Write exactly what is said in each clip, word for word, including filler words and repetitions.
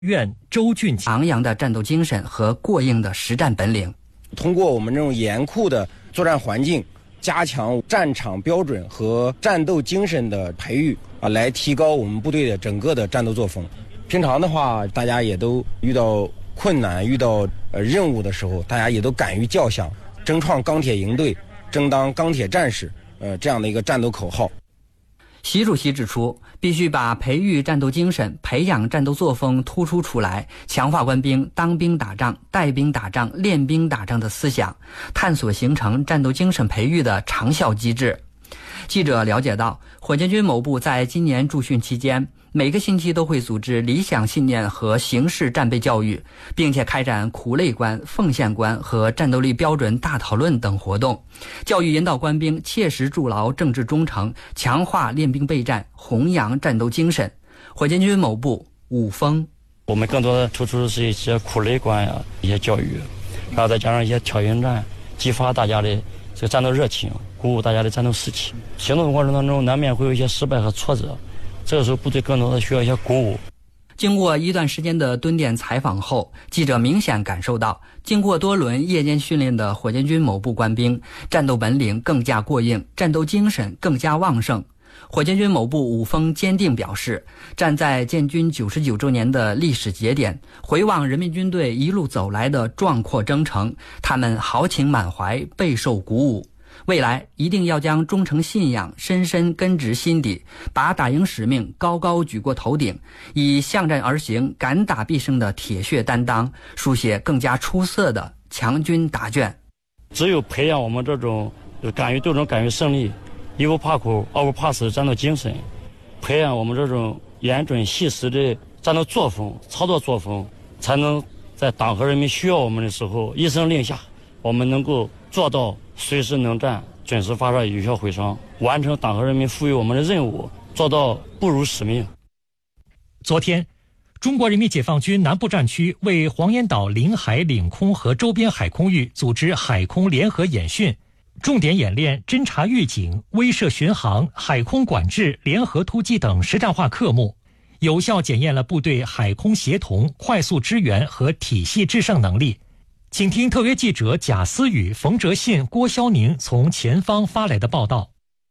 院周俊昂扬的战斗精神和过硬的实战本领。 通过我们这种严酷的作战环境，加强战场标准和战斗精神的培育啊，来提高我们部队的整个的战斗作风。平常的话，大家也都遇到困难、遇到呃任务的时候，大家也都敢于叫响，争创钢铁营队，争当钢铁战士，呃，这样的一个战斗口号。 习主席指出，必须把培育战斗精神、培养战斗作风突出出来，强化官兵当兵打仗、带兵打仗、练兵打仗的思想，探索形成战斗精神培育的长效机制。记者了解到，火箭军某部在今年驻训期间，每个星期都会组织理想信念和形式战备教育，并且开展苦累观、奉献观和战斗力标准大讨论等活动，教育引导官兵切实筑牢政治忠诚，强化练兵备战，弘扬战斗精神。火箭军某部武峰， 我们更多的突出的是一些苦累观呀，一些教育，然后再加上一些挑衅战，激发大家的这个战斗热情，鼓舞大家的战斗士气。行动过程当中难免会有一些失败和挫折，这个时候部队更多的需要一些鼓舞。 经过一段时间的蹲点采访后，记者明显感受到，经过多轮夜间训练的火箭军某部官兵，战斗本领更加过硬，战斗精神更加旺盛。火箭军某部武峰坚定表示，站在建军九十九周年的历史节点，回望人民军队一路走来的壮阔征程，他们豪情满怀，备受鼓舞。未来一定要将忠诚信仰深深根植心底，把打赢使命高高举过头顶，以向战而行、敢打必胜的铁血担当，书写更加出色的强军答卷。 只有培养我们这种敢于斗争、敢于胜利、一不怕苦、二不怕死的战斗精神，培养我们这种严准细实的战斗作风、操作作风，才能在党和人民需要我们的时候一声令下，我们能够做到随时能战、准时发射、有效毁伤，完成党和人民赋予我们的任务，做到不辱使命。 昨天，中国人民解放军南部战区为黄岩岛领海、领空和周边海空域组织海空联合演训，重点演练侦察预警、威慑巡航、海空管制、联合突击等实战化科目，有效检验了部队海空协同、快速支援和体系制胜能力。请听特约记者贾思雨、冯哲信、郭霄宁从前方发来的报道。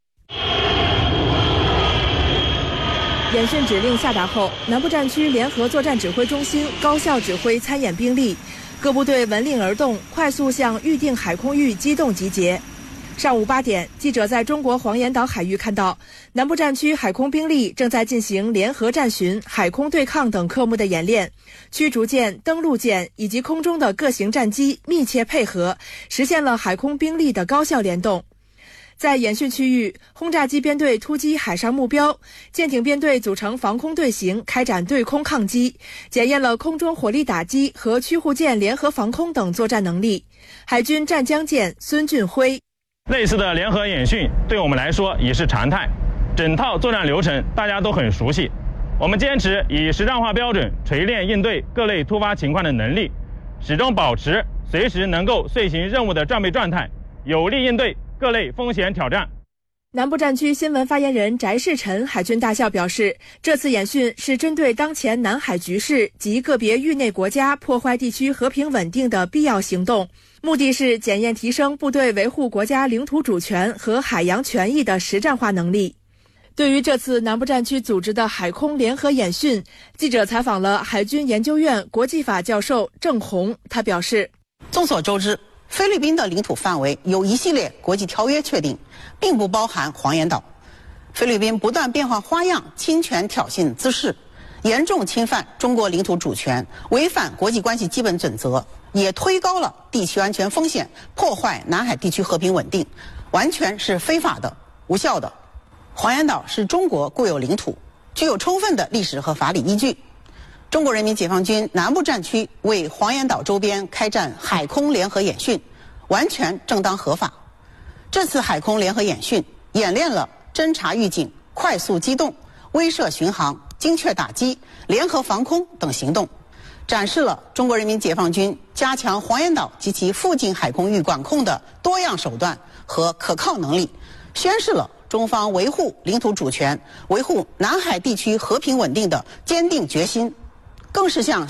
演训指令下达后，南部战区联合作战指挥中心高效指挥参演兵力，各部队闻令而动，快速向预定海空域机动集结。上午八点，记者在中国黄岩岛海域看到，南部战区海空兵力正在进行联合战巡、海空对抗等科目的演练，驱逐舰、登陆舰以及空中的各型战机密切配合，实现了海空兵力的高效联动。在演训区域，轰炸机编队突击海上目标，舰艇编队组成防空队形，开展对空抗击，检验了空中火力打击和驱护舰联合防空等作战能力。海军湛江舰孙俊辉， 类似的联合演训对我们来说已是常态，整套作战流程大家都很熟悉。我们坚持以实战化标准锤炼应对各类突发情况的能力，始终保持随时能够遂行任务的战备状态，有力应对各类风险挑战。 南部战区新闻发言人翟世臣海军大校表示，这次演训是针对当前南海局势及个别域内国家破坏地区和平稳定的必要行动，目的是检验提升部队维护国家领土主权和海洋权益的实战化能力。对于这次南部战区组织的海空联合演训，记者采访了海军研究院国际法教授郑红，他表示， 众所周知，菲律宾的领土范围由一系列国际条约确定，并不包含黄岩岛。菲律宾不断变换花样、侵权挑衅滋事，严重侵犯中国领土主权，违反国际关系基本准则，也推高了地区安全风险，破坏南海地区和平稳定，完全是非法的、无效的。黄岩岛是中国固有领土，具有充分的历史和法理依据。中国人民解放军南部战区为黄岩岛周边开展海空联合演训，完全正当合法。这次海空联合演训演练了侦察预警、快速机动、威慑巡航、精确打击、联合防空等行动，展示了中国人民解放军加强黄岩岛及其附近海空域管控的多样手段和可靠能力，宣示了中方维护领土主权、维护南海地区和平稳定的坚定决心。 更是向